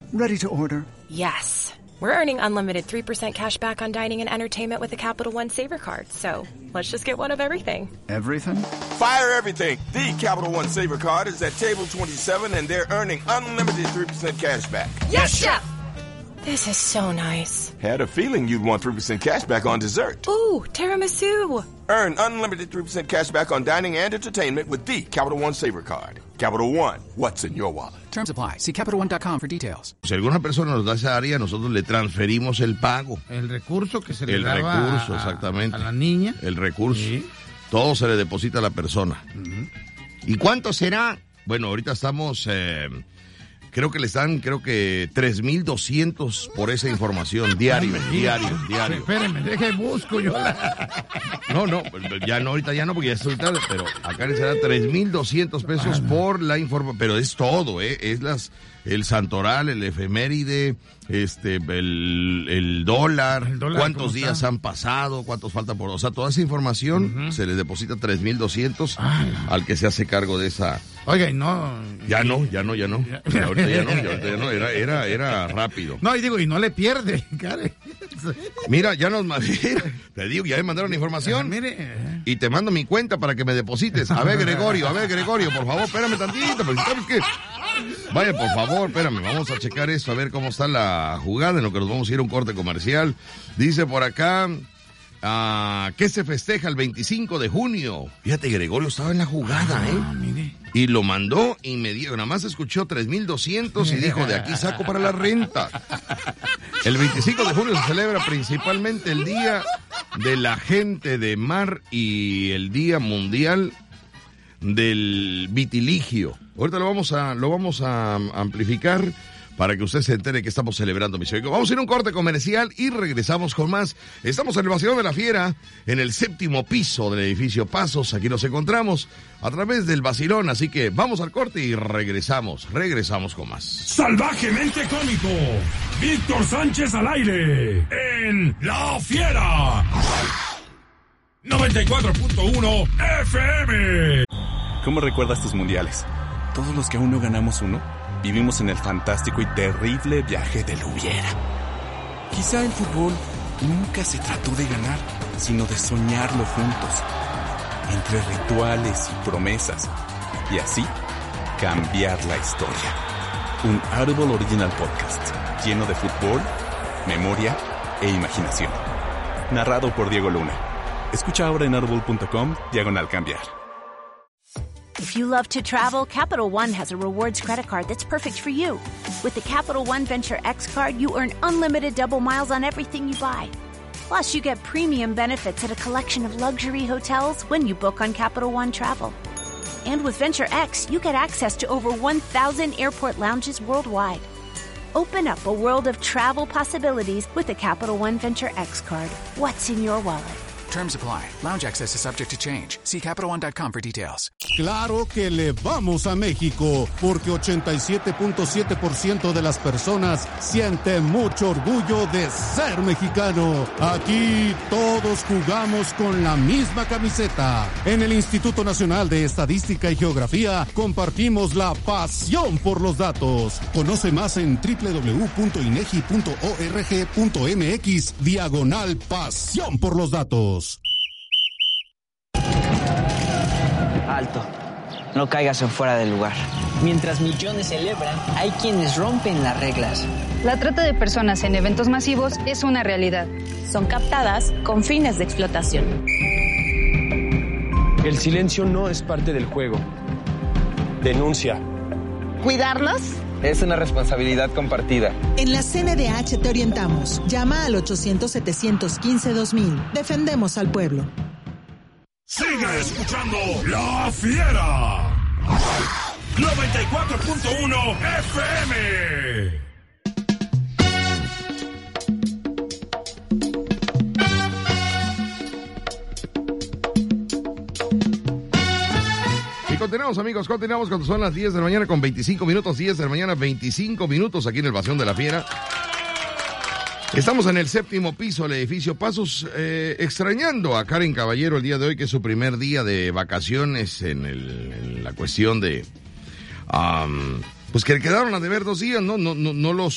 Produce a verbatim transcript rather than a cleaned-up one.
Ready to order. Yes. We're earning unlimited three percent cash back on dining and entertainment with the Capital One Saver Card. So let's just get one of everything. Everything? Fire everything. The Capital One Saver Card is at table twenty-seven, and they're earning unlimited three percent cash back. Yes, Chef! This is so nice. Had a feeling you'd want three percent cash back on dessert. Ooh, tiramisu. Earn unlimited three percent cash back on dining and entertainment with the Capital One Saver Card. Capital One, what's in your wallet? Terms apply. See Capital One dot com for details. Si alguna persona nos da esa área, nosotros le transferimos el pago. El recurso que se le el daba recurso, a, exactamente. a la niña. El recurso. Sí. Todo se le deposita a la persona. Uh-huh. ¿Y cuánto será? Bueno, ahorita estamos... Eh, creo que le están, creo que tres mil doscientos por esa información. Diario, diario, diario. Espérenme, deje busco yo la... No, no, ya no, ahorita ya no, porque ya estoy tarde, pero acá le será tres mil doscientos pesos por la información. Pero es todo, ¿eh? Es las... El santoral, el efeméride, este, el, el, dólar, el dólar, cuántos días está? han pasado, cuántos faltan por... O sea, toda esa información uh-huh. se le deposita tres mil doscientos al que se hace cargo de esa... Oiga, y no... Ya no, ya no, ya no. Ya, ahorita ya no, ya, ahorita ya no. Era, era, era rápido. No, y digo, y no le pierde, Karen. Mira, ya nos... Mira, te digo, ya me mandaron información. Ah, mire. Y te mando mi cuenta para que me deposites. A ver, Gregorio, a ver, Gregorio, por favor, espérame tantito, porque sabes que... Vaya, por favor, espérame, vamos a checar esto, a ver cómo está la jugada, en lo que nos vamos a ir a un corte comercial. Dice por acá, uh, ¿qué se festeja el veinticinco de junio? Fíjate, Gregorio estaba en la jugada, ¿eh? Ah, mire. Y lo mandó y me dio, nada más escuchó tres mil doscientos y dijo, de aquí saco para la renta. El veinticinco de junio se celebra principalmente el Día de la Gente de Mar y el Día Mundial del Vitiligio. Ahorita lo vamos a lo vamos a amplificar para que usted se entere que estamos celebrando, mis amigos. Vamos a ir a un corte comercial y regresamos con más. Estamos en el Vacilón de la Fiera, en el séptimo piso del edificio Pasos. Aquí nos encontramos a través del Vacilón, así que vamos al corte y regresamos. Regresamos con más. Salvajemente cómico, Víctor Sánchez al aire, en La Fiera. noventa y cuatro punto uno F M. ¿Cómo recuerdas tus mundiales? Todos los que aún no ganamos uno, vivimos en el fantástico y terrible viaje del hubiera. Quizá el fútbol nunca se trató de ganar, sino de soñarlo juntos, entre rituales y promesas, y así cambiar la historia. Un Audible Original Podcast, lleno de fútbol, memoria e imaginación. Narrado por Diego Luna. Escucha ahora en audible punto com, diagonal cambiar. If you love to travel, Capital One has a rewards credit card that's perfect for you. With the Capital One Venture X card, you earn unlimited double miles on everything you buy. Plus, you get premium benefits at a collection of luxury hotels when you book on Capital One Travel. And with Venture X, you get access to over one thousand airport lounges worldwide. Open up a world of travel possibilities with the Capital One Venture X card. What's in your wallet? Terms apply. Lounge access is subject to change. See Capital One dot com for details. Claro que le vamos a México, porque ochenta y siete punto siete por ciento de las personas sienten mucho orgullo de ser mexicano. Aquí todos jugamos con la misma camiseta. En el Instituto Nacional de Estadística y Geografía compartimos la pasión por los datos. Conoce más en doble u doble u doble u punto inegi punto org punto mx diagonal pasión por los datos. Alto, no caigas en fuera del lugar. Mientras millones celebran, hay quienes rompen las reglas. La trata de personas en eventos masivos es una realidad. Son captadas con fines de explotación. El silencio no es parte del juego. Denuncia. ¿Cuidarlos? Es una responsabilidad compartida. En la C N D H te orientamos. Llama al ochocientos, setecientos quince, dos mil. Defendemos al pueblo. Sigue escuchando La Fiera. noventa y cuatro punto uno F M. Continuamos, amigos, continuamos cuando son las diez de la mañana con veinticinco minutos, diez de la mañana, veinticinco minutos aquí en el Vacilón de la Fiera. Estamos en el séptimo piso del edificio Pasos, eh, extrañando a Karen Caballero el día de hoy, que es su primer día de vacaciones en, el, en la cuestión de... Um, pues que le quedaron a deber dos días, ¿no? No, no, no los...